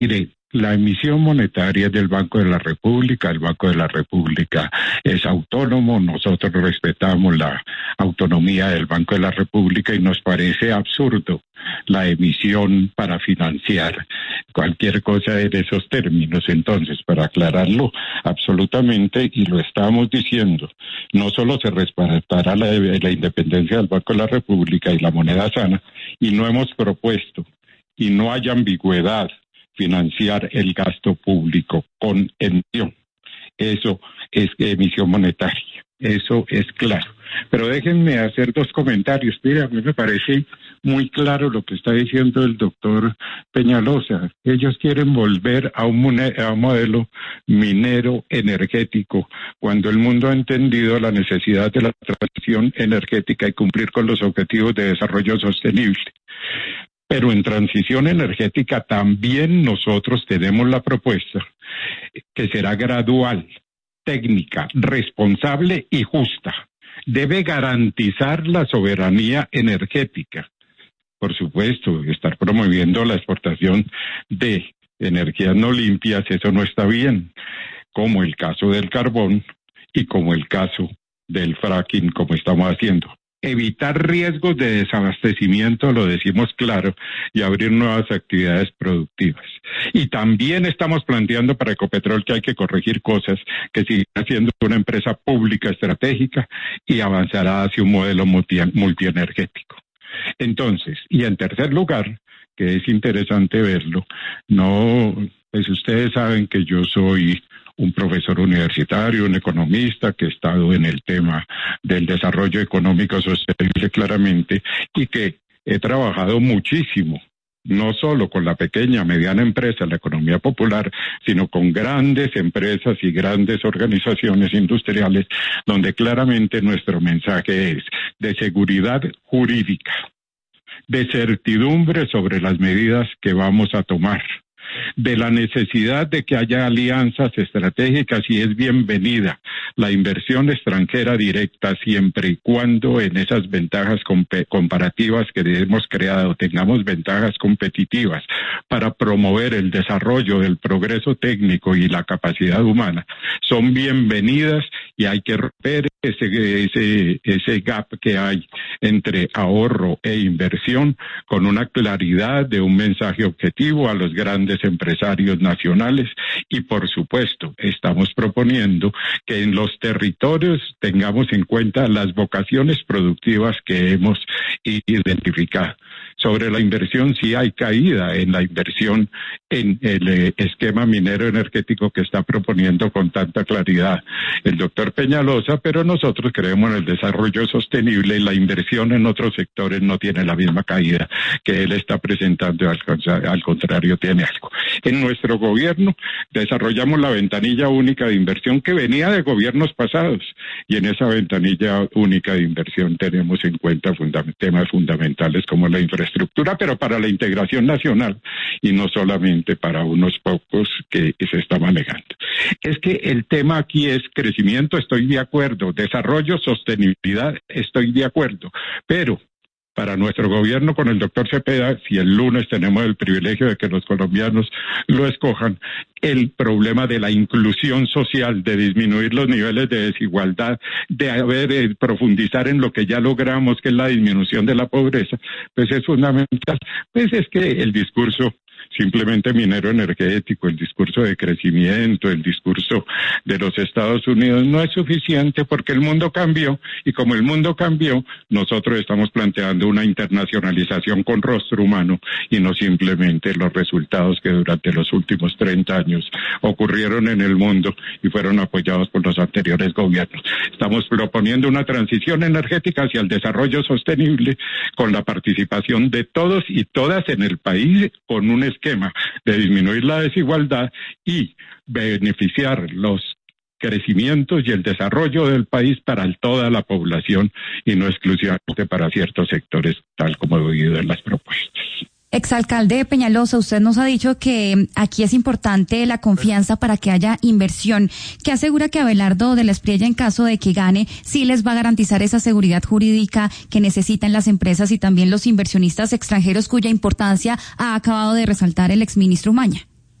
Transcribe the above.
Mire, la emisión monetaria es del Banco de la República, el Banco de la República es autónomo, nosotros respetamos la autonomía del Banco de la República y nos parece absurdo la emisión para financiar cualquier cosa en esos términos. Entonces, para aclararlo absolutamente, y lo estamos diciendo, no solo se respetará la independencia del Banco de la República y la moneda sana, y no hemos propuesto, y no hay ambigüedad, financiar el gasto público con emisión. Eso es emisión monetaria, eso es claro. Pero déjenme hacer dos comentarios. Mira, a mí me parece muy claro lo que está diciendo el doctor Peñalosa. Ellos quieren volver a un modelo minero energético, cuando el mundo ha entendido la necesidad de la transición energética y cumplir con los objetivos de desarrollo sostenible. Pero en transición energética también nosotros tenemos la propuesta que será gradual, técnica, responsable y justa. Debe garantizar la soberanía energética. Por supuesto, estar promoviendo la exportación de energías no limpias, eso no está bien, como el caso del carbón y como el caso del fracking, como estamos haciendo. Evitar riesgos de desabastecimiento, lo decimos claro, y abrir nuevas actividades productivas. Y también estamos planteando para Ecopetrol que hay que corregir cosas, que sigue siendo una empresa pública estratégica y avanzará hacia un modelo multienergético. Entonces, y en tercer lugar, que es interesante verlo, pues ustedes saben que yo soy un profesor universitario, un economista que he estado en el tema del desarrollo económico sostenible claramente y que he trabajado muchísimo, no solo con la pequeña, mediana empresa, la economía popular, sino con grandes empresas y grandes organizaciones industriales, donde claramente nuestro mensaje es de seguridad jurídica, de certidumbre sobre las medidas que vamos a tomar, de la necesidad de que haya alianzas estratégicas, y es bienvenida la inversión extranjera directa siempre y cuando en esas ventajas comparativas que hemos creado tengamos ventajas competitivas para promover el desarrollo del progreso técnico y la capacidad humana. Son bienvenidas y hay que romper ese gap que hay entre ahorro e inversión con una claridad de un mensaje objetivo a los grandes empresarios nacionales, y por supuesto estamos proponiendo que en los territorios tengamos en cuenta las vocaciones productivas que hemos identificado. Sobre la inversión, sí hay caída en la inversión en el esquema minero energético que está proponiendo con tanta claridad el doctor Peñalosa, pero nosotros creemos en el desarrollo sostenible y la inversión en otros sectores no tiene la misma caída que él está presentando, al contrario tiene algo. En nuestro gobierno desarrollamos la ventanilla única de inversión que venía de gobiernos pasados, y en esa ventanilla única de inversión tenemos en cuenta temas fundamentales como la infraestructura, pero para la integración nacional y no solamente para unos pocos que se está manejando. Es que el tema aquí es crecimiento, estoy de acuerdo, desarrollo, sostenibilidad, estoy de acuerdo, pero para nuestro gobierno con el doctor Cepeda, si el lunes tenemos el privilegio de que los colombianos lo escojan, el problema de la inclusión social, de disminuir los niveles de desigualdad, de profundizar en lo que ya logramos, que es la disminución de la pobreza, pues es fundamental. Pues es que el discurso simplemente minero energético, el discurso de crecimiento, el discurso de los Estados Unidos no es suficiente, porque el mundo cambió, y como el mundo cambió, nosotros estamos planteando una internacionalización con rostro humano y no simplemente los resultados que durante los últimos 30 años ocurrieron en el mundo y fueron apoyados por los anteriores gobiernos. Estamos proponiendo una transición energética hacia el desarrollo sostenible con la participación de todos y todas en el país, con un esquema de disminuir la desigualdad y beneficiar los crecimientos y el desarrollo del país para toda la población y no exclusivamente para ciertos sectores, tal como he oído en las propuestas. Exalcalde Peñalosa, usted nos ha dicho que aquí es importante la confianza para que haya inversión. ¿Qué asegura que Abelardo de la Espriella, en caso de que gane, sí les va a garantizar esa seguridad jurídica que necesitan las empresas y también los inversionistas extranjeros, cuya importancia ha acabado de resaltar el exministro Umaña?